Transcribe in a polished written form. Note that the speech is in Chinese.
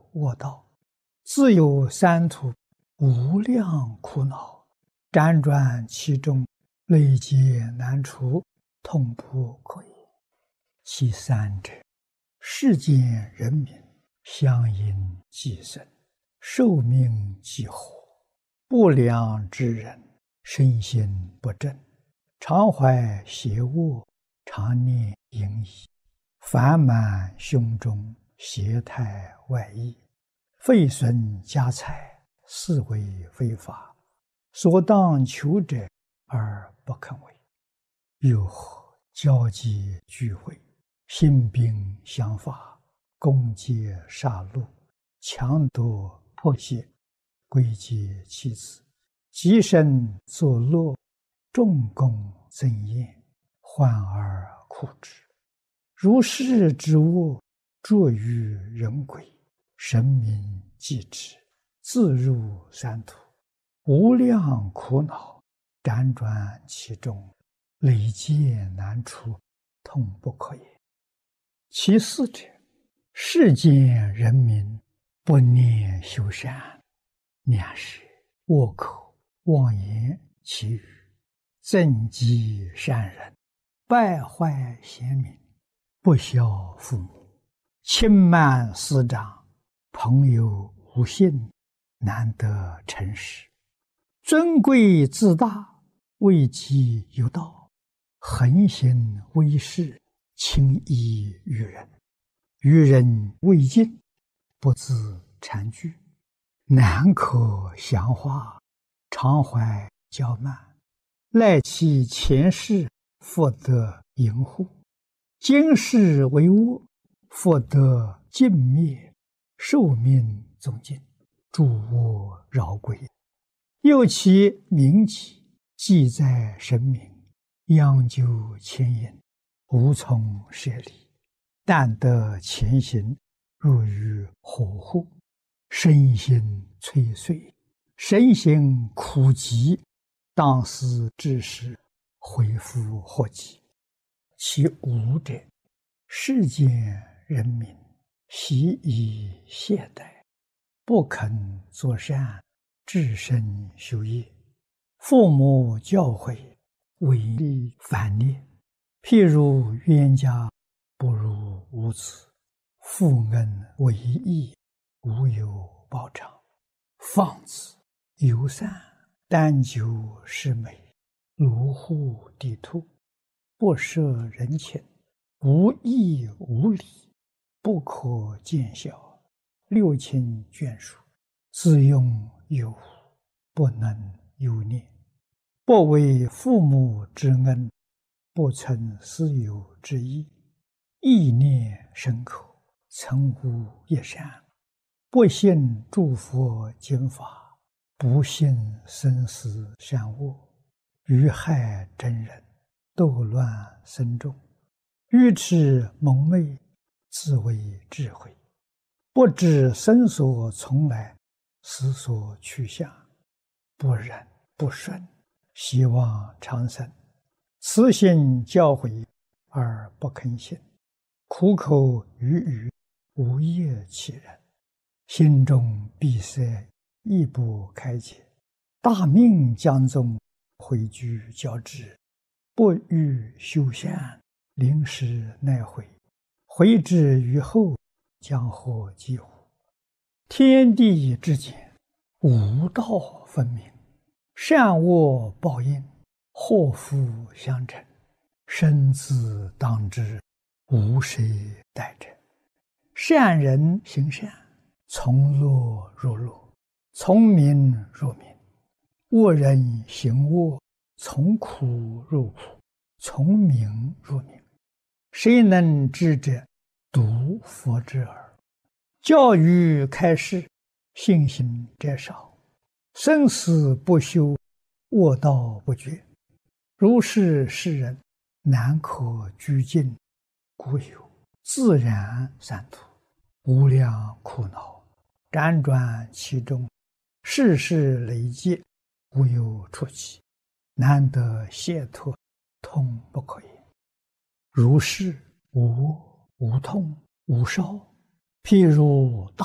卧道，自有三途无量苦恼，辗转其中，累劫难除，痛不可言。其三者，世间人民相因寄生，寿命几乎，不良之人，身心不正，常怀邪恶，常念淫逸，烦满胸中，邪态外溢，废损家财，是为非法，所当求者而不肯为。又何交际聚会，兴兵相伐，攻击杀戮，强夺迫胁，归结妻子，极身作乐，众功增宴，患而苦之。如是之恶，著于人鬼，神明继之，自入三途，无量苦恼，辗转其中，累劫难除，痛不可言。其四者，世间人民不念修善，两是恶口妄言其语，增击善人，败坏贤民，不孝父母，轻慢师长，朋友无信，难得诚实，尊贵自大，位极有道，横行威势，轻易于人，于人未尽，不自惭惧，难可详化，常怀骄慢，赖其前世，复得淫护，今世为恶，复得尽灭，寿命终尽，诸恶扰归。又其名己，记在神明，央究牵引，无从舍离，但得前行，入于火户，身心摧碎，身心苦极，当思之时，恢复祸及。其五者，世间人民习以懈怠，不肯作善，至身修业，父母教诲，违逆反逆，譬如冤家不如无子，负恩为义，无有报偿，放子游散，单求是美，卢户地兔，不摄人情，无义无礼，不可见效，六亲眷属，自用有无，不能有念，不为父母之恩，不存私有之意，意念深刻，曾无一善，不信诸佛经法，不信生死善恶，于害真人，斗乱僧众，愚痴蒙昧，自为智慧，不知生所从来，死所去向，不忍不顺，希望长生，慈心教诲而不肯信，苦口语语，无业其人，心中闭塞，亦不开解，大命将终，回居交织，不欲修善，临时奈悔，悔之于后，将获几乎。天地之间，无道分明，善恶报应，祸福相承，生死当知，无谁代者。善人行善，从乐入乐，从名入名；恶人行恶，从苦入苦，从名入名。谁能知者，独佛之耳。教育开示，信心者少，生死不休，恶道不绝。如是世人，难可居尽，故有自然三途，无量苦恼，辗转其中，世事累劫，无有出期，难得解脱，痛不可言。如是无恶无痛无烧，譬如大